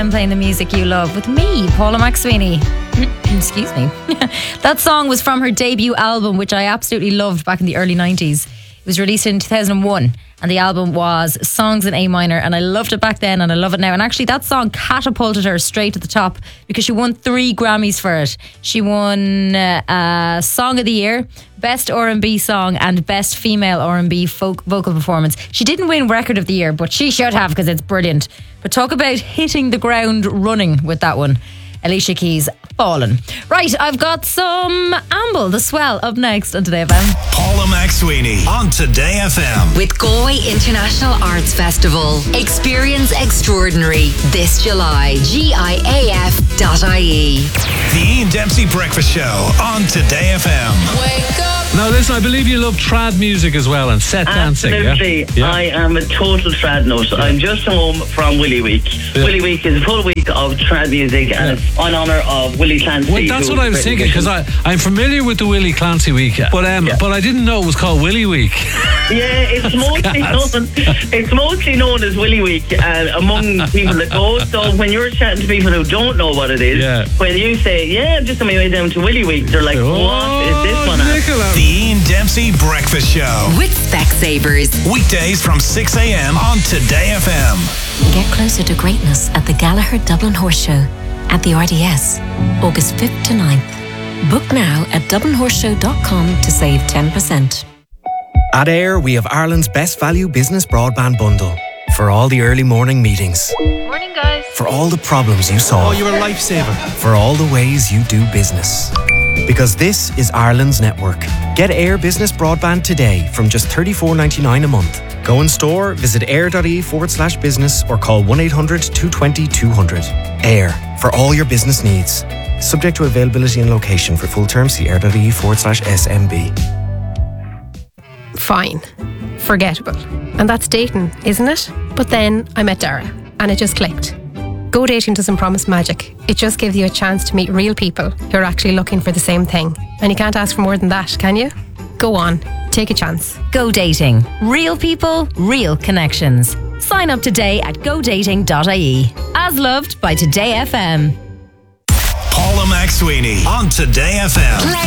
FM playing the music you love with me, Paula McSweeney. Excuse me. That song was from her debut album, which I absolutely loved back in the early 90s. It was released in 2001 and the album was Songs in A Minor, and I loved it back then and I love it now. And actually that song catapulted her straight to the top because she won 3 Grammys for it. She won Song of the Year, Best R&B Song and Best Female R&B Vocal Performance. She didn't win Record of the Year, but she should have because it's brilliant. But talk about hitting the ground running with that one. Alicia Keys, Fallen. Right, I've got some Amble, the Swell, up next on Today FM. Paula McSweeney on Today FM. With Galway International Arts Festival. Experience extraordinary this July. GIAF.ie. The Ian Dempsey Breakfast Show on Today FM. Wake up. Now listen, I believe you love trad music as well and set dancing. Absolutely. Yeah? I am a total trad nut. I'm just home from Willy Week. Yeah. Willy Week is a full week of trad music and it's in honour of Willie Clancy. Well, that's what I was thinking, because I'm familiar with the Willie Clancy Week, but I didn't know it was called Willy Week. Yeah, it's mostly known as Willy Week among people that go. So when you're chatting to people who don't know what it is, when you say, I'm just on my way down to Willy Week, they're like, what is this one at? The Ian Dempsey Breakfast Show. With Specsavers. Weekdays from 6 a.m. on Today FM. Get closer to greatness at the Gallagher Dublin Horse Show at the RDS, August 5th to 9th. Book now at dublinhorseshow.com to save 10%. At Air, we have Ireland's best value business broadband bundle. For all the early morning meetings. Morning, guys. For all the problems you solve. Oh, you're a lifesaver. For all the ways you do business. Because this is Ireland's network. Get Air Business Broadband today from just $34.99 a month. Go in store, visit air.ie/business or call 1-800-220-200. Air, for all your business needs. Subject to availability and location. For full terms, see air.ie/SMB. Fine. Forgettable. And that's dating, isn't it? But then I met Dara and it just clicked. Go Dating doesn't promise magic. It just gives you a chance to meet real people who are actually looking for the same thing. And you can't ask for more than that, can you? Go on. Take a chance. Go Dating. Real people, real connections. Sign up today at godating.ie. As loved by Today FM. Paula McSweeney on Today FM. Play